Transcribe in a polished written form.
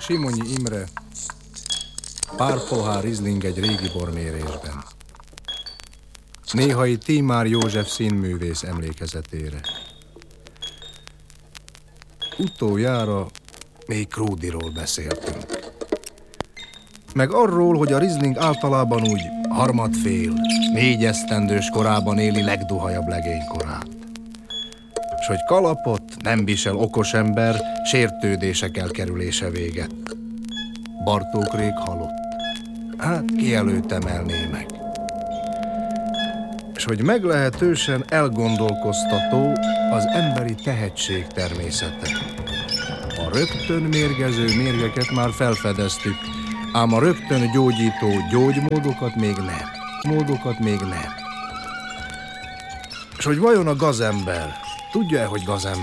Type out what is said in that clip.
Simonyi Imre, pár pohár rizling egy régi bormérésben. Néhai Tímár József színművész emlékezetére. Utoljára még Kródiról beszéltünk. Meg arról, hogy a rizling általában úgy harmadfél, 4 esztendős korában éli legduhajabb legénykorát. S hogy kalapot nem visel okos ember, sértődések elkerülése véget. Bartók rég halott. Hát ki előtt emelné meg. És hogy meglehetősen elgondolkoztató az emberi tehetség természete. A rögtön mérgező mérgeket már felfedeztük, ám a rögtön gyógyító gyógymódokat még nem. És hogy vajon a gazember tudja-e, hogy gazember?